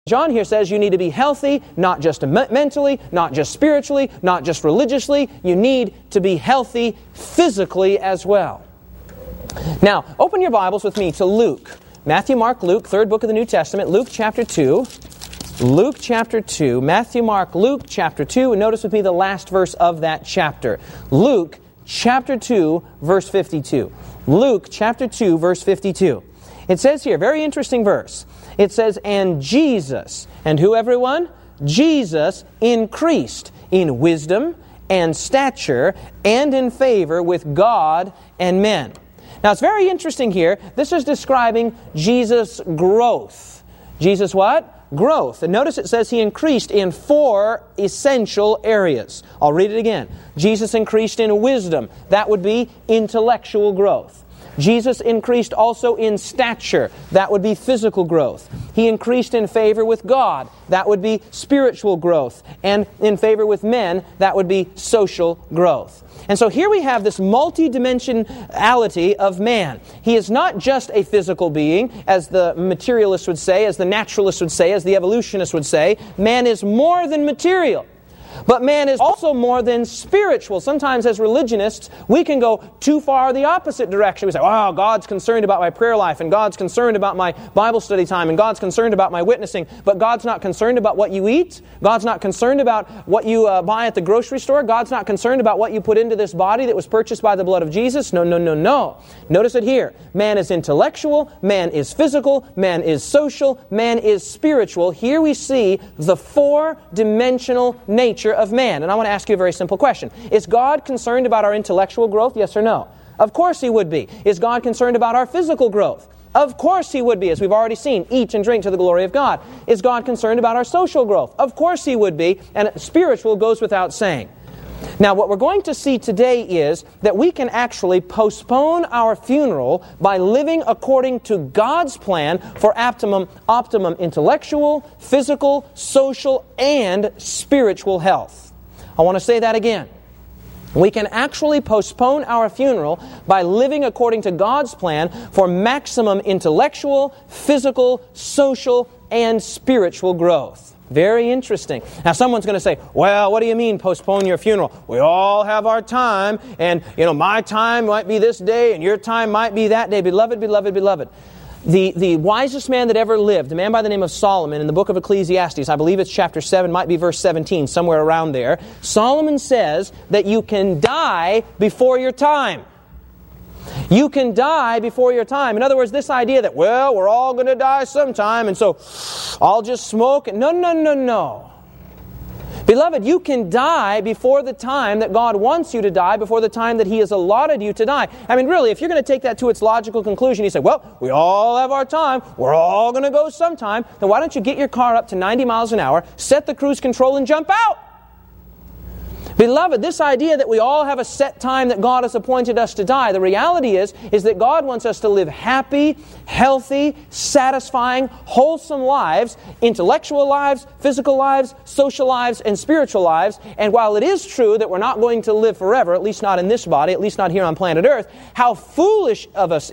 John here says you need to be healthy, not just mentally, not just spiritually, not just religiously. You need to be healthy physically as well. Now, open your Bibles with me to Luke. Matthew, Mark, Luke, third book of the New Testament, Luke chapter 2. Luke chapter 2, Matthew, Mark, Luke chapter 2, and notice with me the last verse of that chapter. Luke chapter 2, verse 52. Luke chapter 2, verse 52. It says here, very interesting verse. It says, and Jesus, and who everyone? Jesus increased in wisdom and stature and in favor with God and men. Now it's very interesting here. This is describing Jesus' growth. Jesus what? Growth. And notice it says He increased in 4 essential areas. I'll read it again. Jesus increased in wisdom. That would be intellectual growth. Jesus increased also in stature. That would be physical growth. He increased in favor with God. That would be spiritual growth. And in favor with men, that would be social growth. And so here we have this multidimensionality of man. He is not just a physical being, as the materialist would say, as the naturalist would say, as the evolutionist would say. Man is more than material. But man is also more than spiritual. Sometimes as religionists, we can go too far the opposite direction. We say, wow, God's concerned about my prayer life, and God's concerned about my Bible study time, and God's concerned about my witnessing. But God's not concerned about what you eat. God's not concerned about what you buy at the grocery store. God's not concerned about what you put into this body that was purchased by the blood of Jesus. No, no, no, no. Notice it here. Man is intellectual. Man is physical. Man is social. Man is spiritual. Here we see the 4-dimensional nature of man. And I want to ask you a very simple question. Is God concerned about our intellectual growth? Yes or no? Of course He would be. Is God concerned about our physical growth? Of course He would be, as we've already seen. Eat and drink to the glory of God. Is God concerned about our social growth? Of course He would be. And spiritual goes without saying. Now, what we're going to see today is that we can actually postpone our funeral by living according to God's plan for optimum intellectual, physical, social, and spiritual health. I want to say that again. We can actually postpone our funeral by living according to God's plan for maximum intellectual, physical, social, and spiritual growth. Very interesting. Now someone's going to say, well, what do you mean postpone your funeral? We all have our time, and my time might be this day and your time might be that day. Beloved, beloved, beloved. The wisest man that ever lived, a man by the name of Solomon, in the book of Ecclesiastes, I believe it's chapter 7, might be verse 17, somewhere around there. Solomon says that you can die before your time. You can die before your time. In other words, this idea that, well, we're all going to die sometime, and so I'll just smoke. No, no, no, no. Beloved, you can die before the time that God wants you to die, before the time that He has allotted you to die. I mean, really, if you're going to take that to its logical conclusion, you say, well, we all have our time, we're all going to go sometime, then why don't you get your car up to 90 miles an hour, set the cruise control, and jump out? Beloved, this idea that we all have a set time that God has appointed us to die, the reality is that God wants us to live happy, healthy, satisfying, wholesome lives, intellectual lives, physical lives, social lives, and spiritual lives. And while it is true that we're not going to live forever, at least not in this body, at least not here on planet Earth, how foolish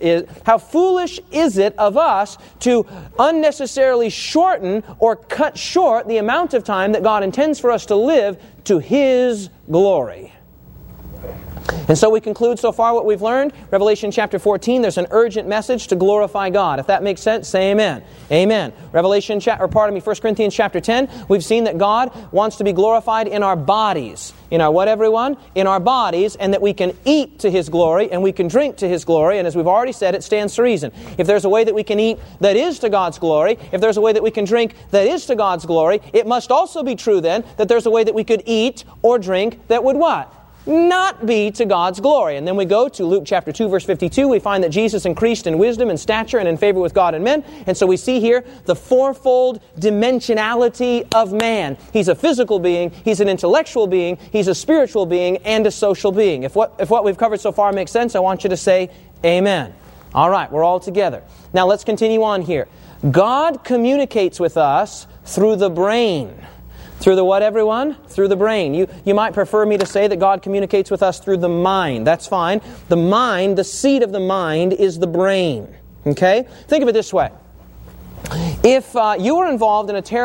is it of us to unnecessarily shorten or cut short the amount of time that God intends for us to live to His glory. And so we conclude so far what we've learned. Revelation chapter 14, there's an urgent message to glorify God. If that makes sense, say amen. Amen. 1 Corinthians chapter 10, we've seen that God wants to be glorified in our bodies. In our what, everyone? In our bodies, and that we can eat to His glory and we can drink to His glory. And as we've already said, it stands to reason. If there's a way that we can eat that is to God's glory, if there's a way that we can drink that is to God's glory, it must also be true then that there's a way that we could eat or drink that would what? Not be to God's glory. And then we go to Luke chapter 2, verse 52. We find that Jesus increased in wisdom and stature and in favor with God and men. And so we see here the 4-fold dimensionality of man. He's a physical being, He's an intellectual being, He's a spiritual being, and a social being. If what we've covered so far makes sense, I want you to say amen. All right, we're all together. Now let's continue on here. God communicates with us through the brain. Through the what, everyone? Through the brain. You might prefer me to say that God communicates with us through the mind. That's fine. The mind, the seat of the mind, is the brain. Okay? Think of it this way. If you were involved in a terrible